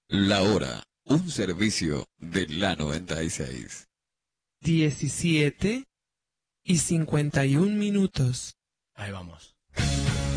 La hora, un servicio de la 96. 17:51. Ahí vamos.